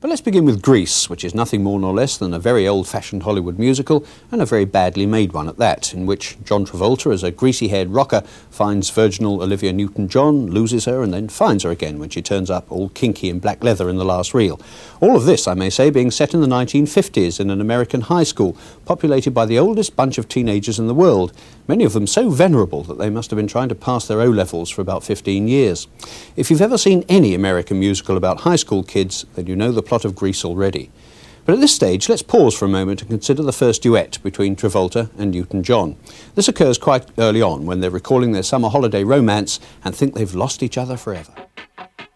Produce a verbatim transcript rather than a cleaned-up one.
But let's begin with Grease, which is nothing more nor less than a very old-fashioned Hollywood musical, and a very badly made one at that, in which John Travolta, as a greasy-haired rocker, finds virginal Olivia Newton-John, loses her, and then finds her again when she turns up all kinky in black leather in the last reel. All of this, I may say, being set in the nineteen fifties in an American high school, populated by the oldest bunch of teenagers in the world, many of them so venerable that they must have been trying to pass their O-levels for about fifteen years. If you've ever seen any American musical about high school kids, then you know the plot of Grease already. But at this stage, let's pause for a moment and consider the first duet between Travolta and Newton-John. This occurs quite early on, when they're recalling their summer holiday romance and think they've lost each other forever.